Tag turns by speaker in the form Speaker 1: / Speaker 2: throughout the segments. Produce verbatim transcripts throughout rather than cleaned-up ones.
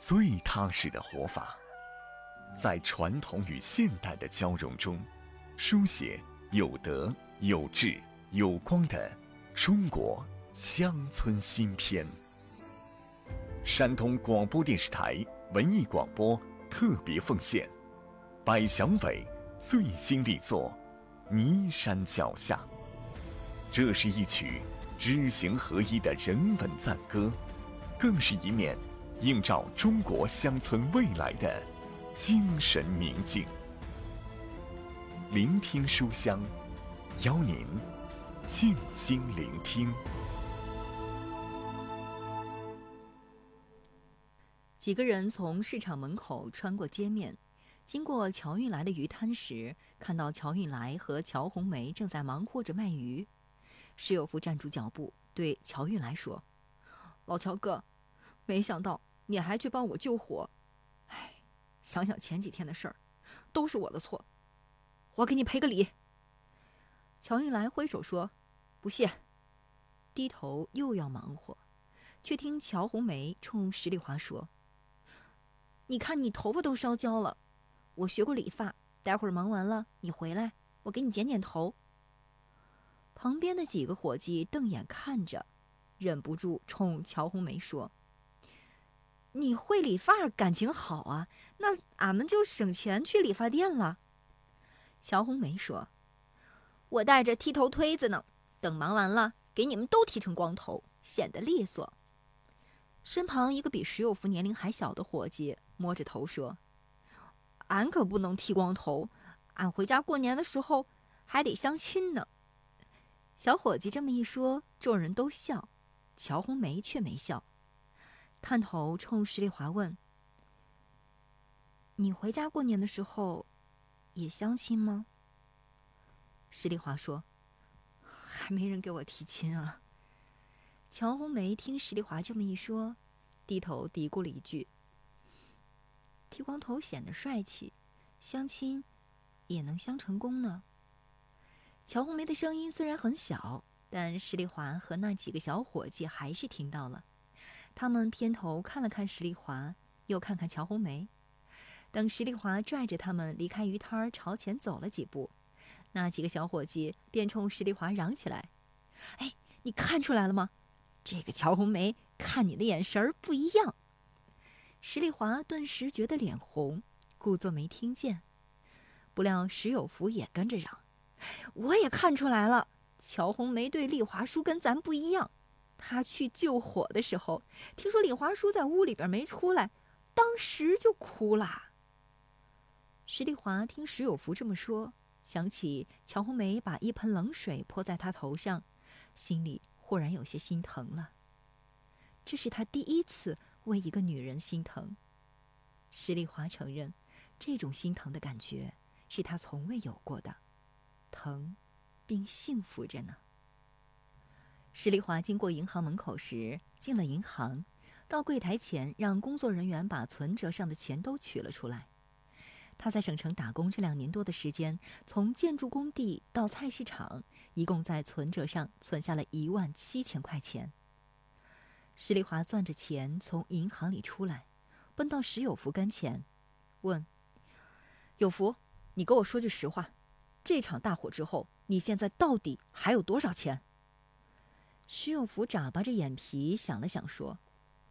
Speaker 1: 最踏实的活法。在传统与现代的交融中，书写有德、有志、有光的中国乡村新篇。山东广播电视台文艺广播特别奉献百祥伟最新力作《泥山脚下》。这是一曲知行合一的人文赞歌，更是一面映照中国乡村未来的精神明镜。聆听书香，邀您静心聆听。
Speaker 2: 几个人从市场门口穿过街面，经过乔运来的鱼摊时，看到乔运来和乔红梅正在忙活着卖鱼。石有福站住脚步，对乔运来说：“老乔哥，没想到你还去帮我救火。哎，想想前几天的事儿，都是我的错，我给你赔个礼。”乔运来挥手说：“不谢。”低头又要忙活，却听乔红梅冲石丽华说：“你看你头发都烧焦了，我学过理发，待会儿忙完了你回来，我给你剪剪头。”旁边的几个伙计瞪眼看着，忍不住冲乔红梅说：“你会理发感情好啊，那俺们就省钱去理发店了。”乔红梅说：“我带着剃头推子呢，等忙完了给你们都剃成光头，显得利索。”身旁一个比石有福年龄还小的伙计摸着头说：“俺可不能剃光头，俺回家过年的时候还得相亲呢。”小伙计这么一说，众人都笑，乔红梅却没笑，探头冲石丽华问：“你回家过年的时候也相亲吗？”石丽华说：“还没人给我提亲啊。”乔红梅听石丽华这么一说，低头嘀咕了一句：“剃光头显得帅气，相亲也能相成功呢。”乔红梅的声音虽然很小，但石丽华和那几个小伙计还是听到了。他们偏头看了看石丽华，又看看乔红梅。等石丽华拽着他们离开鱼摊儿朝前走了几步，那几个小伙计便冲石丽华嚷起来：“哎，你看出来了吗？这个乔红梅看你的眼神儿不一样。”石丽华顿时觉得脸红，故作没听见。不料石有福也跟着嚷：“我也看出来了，乔红梅对丽华叔跟咱不一样。她去救火的时候，听说丽华叔在屋里边没出来，当时就哭了。”石丽华听石有福这么说，想起乔红梅把一盆冷水泼在她头上，心里忽然有些心疼了。这是她第一次为一个女人心疼。石丽华承认，这种心疼的感觉是她从未有过的，疼并幸福着呢。石丽华经过银行门口时，进了银行，到柜台前让工作人员把存折上的钱都取了出来。她在省城打工这两年多的时间，从建筑工地到菜市场，一共在存折上存下了一万七千块钱。石丽华攥着钱从银行里出来，奔到石有福跟前，问：“有福，你给我说句实话，这场大火之后，你现在到底还有多少钱？”石有福眨巴着眼皮想了想说：“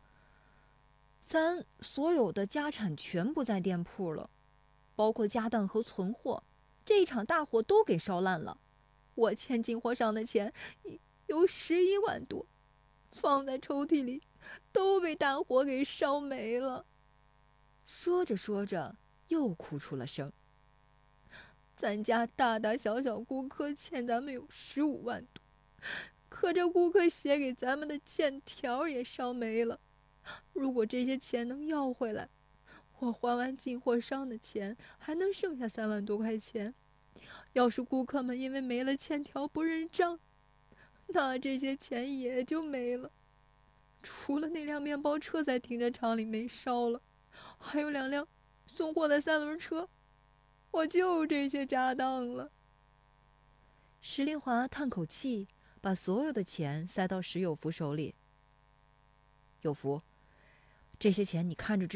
Speaker 2: 咱所有的家产全部在店铺了，包括家当和存货，这一场大火都给烧烂了。我欠进货上的钱有十一万多，放在抽屉里都被大火给烧没了。”说着说着又哭出了声。咱家大大小小顾客欠咱们有十五万多，可这顾客写给咱们的欠条也烧没了。如果这些钱能要回来，我还完进货商的钱，还能剩下三万多块钱。要是顾客们因为没了欠条不认账，那这些钱也就没了。除了那辆面包车在停车场里没烧了，还有两辆送货的三轮车，我就这些家当了。石丽华叹口气，把所有的钱塞到石有福手里。有福，这些钱你看着